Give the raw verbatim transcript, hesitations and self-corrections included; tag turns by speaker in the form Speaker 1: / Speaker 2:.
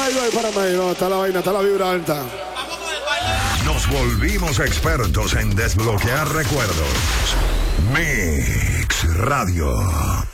Speaker 1: ahí, güey, párame ahí. No, está la vaina, está la vibra alta.
Speaker 2: Nos volvimos expertos en desbloquear recuerdos. Mix Radio.